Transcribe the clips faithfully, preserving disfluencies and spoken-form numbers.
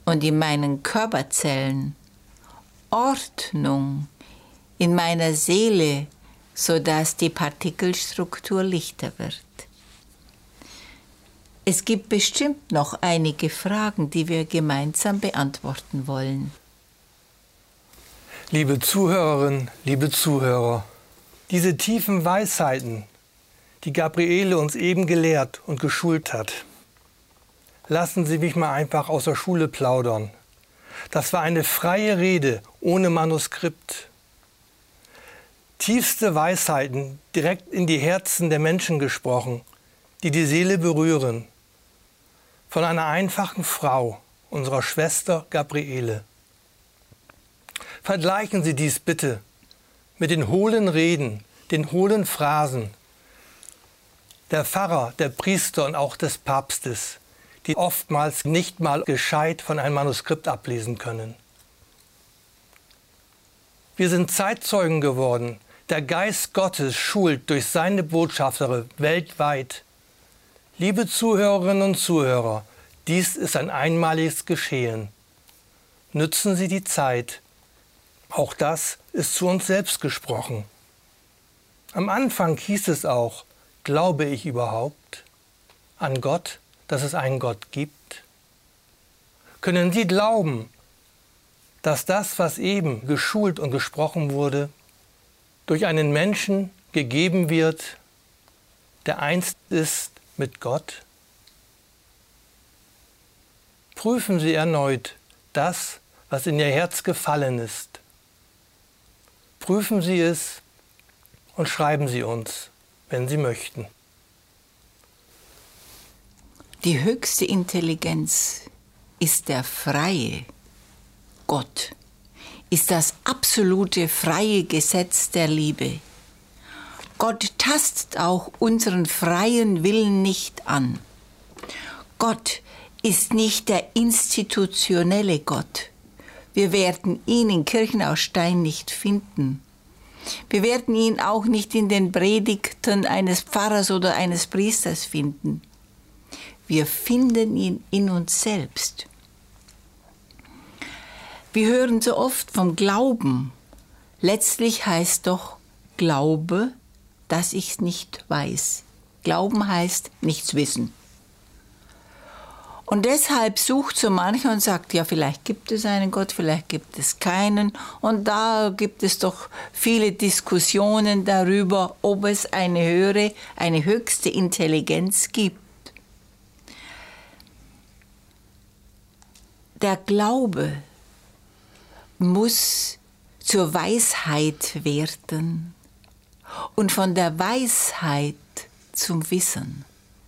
und in meinen Körperzellen, Ordnung in meiner Seele, sodass die Partikelstruktur lichter wird. Es gibt bestimmt noch einige Fragen, die wir gemeinsam beantworten wollen. Liebe Zuhörerinnen, liebe Zuhörer, diese tiefen Weisheiten, die Gabriele uns eben gelehrt und geschult hat, lassen Sie mich mal einfach aus der Schule plaudern. Das war eine freie Rede ohne Manuskript. Tiefste Weisheiten direkt in die Herzen der Menschen gesprochen, die die Seele berühren. Von einer einfachen Frau, unserer Schwester Gabriele. Vergleichen Sie dies bitte mit den hohlen Reden, den hohlen Phrasen der Pfarrer, der Priester und auch des Papstes, die oftmals nicht mal gescheit von einem Manuskript ablesen können. Wir sind Zeitzeugen geworden. Der Geist Gottes schult durch seine Botschafter weltweit. Liebe Zuhörerinnen und Zuhörer, dies ist ein einmaliges Geschehen. Nützen Sie die Zeit. Auch das ist zu uns selbst gesprochen. Am Anfang hieß es auch, glaube ich überhaupt an Gott, dass es einen Gott gibt? Können Sie glauben, dass das, was eben geschult und gesprochen wurde, durch einen Menschen gegeben wird, der eins ist mit Gott? Prüfen Sie erneut das, was in Ihr Herz gefallen ist. Prüfen Sie es und schreiben Sie uns, wenn Sie möchten. Die höchste Intelligenz ist der freie Gott, ist das absolute freie Gesetz der Liebe. Gott tastet auch unseren freien Willen nicht an. Gott ist nicht der institutionelle Gott. Wir werden ihn in Kirchen aus Stein nicht finden. Wir werden ihn auch nicht in den Predigten eines Pfarrers oder eines Priesters finden. Wir finden ihn in uns selbst. Wir hören so oft vom Glauben. Letztlich heißt doch Glaube, dass ich es nicht weiß. Glauben heißt nichts wissen. Und deshalb sucht so mancher und sagt, ja, vielleicht gibt es einen Gott, vielleicht gibt es keinen. Und da gibt es doch viele Diskussionen darüber, ob es eine höhere, eine höchste Intelligenz gibt. Der Glaube muss zur Weisheit werden und von der Weisheit zum Wissen.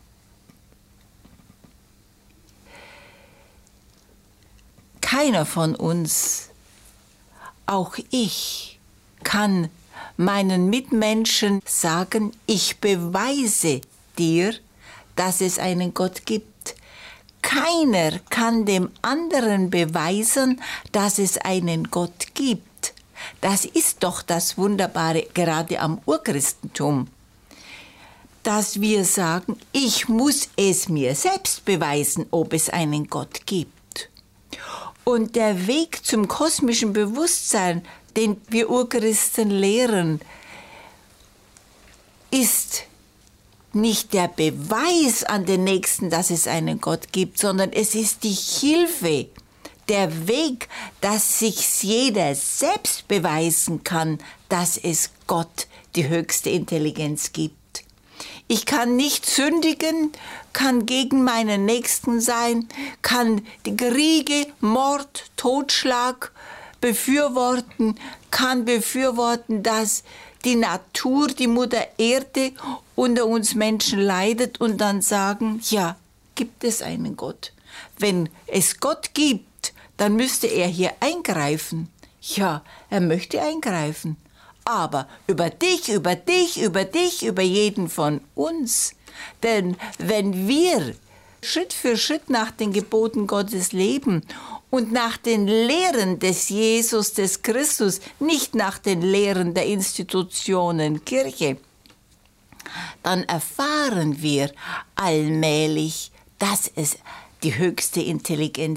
Keiner von uns, auch ich, kann meinen Mitmenschen sagen, ich beweise dir, dass es einen Gott gibt. Keiner kann dem anderen beweisen, dass es einen Gott gibt. Das ist doch das Wunderbare, gerade am Urchristentum, dass wir sagen, ich muss es mir selbst beweisen, ob es einen Gott gibt. Und der Weg zum kosmischen Bewusstsein, den wir Urchristen lehren, ist nicht der Beweis an den Nächsten, dass es einen Gott gibt, sondern es ist die Hilfe, der Weg, dass sich jeder selbst beweisen kann, dass es Gott, die höchste Intelligenz gibt. Ich kann nicht sündigen, kann gegen meinen Nächsten sein, kann die Kriege, Mord, Totschlag befürworten, kann befürworten, dass die Natur, die Mutter Erde unter uns Menschen leidet und dann sagen, ja, gibt es einen Gott? Wenn es Gott gibt, dann müsste er hier eingreifen. Ja, er möchte eingreifen. Aber über dich, über dich, über dich, über jeden von uns. Denn wenn wir Schritt für Schritt nach den Geboten Gottes leben und nach den Lehren des Jesus, des Christus, nicht nach den Lehren der Institutionen Kirche, dann erfahren wir allmählich, dass es die höchste Intelligenz